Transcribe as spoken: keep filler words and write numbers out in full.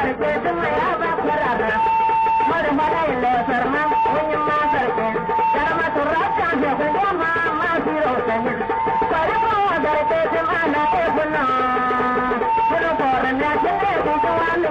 sarki sun ya ba kurara mara mara ile sarma wani ma sarki sarma turata da kuma ma ma biro sani kwari ko sarki sun ana e kuna kuna koran ya ce ku ko wani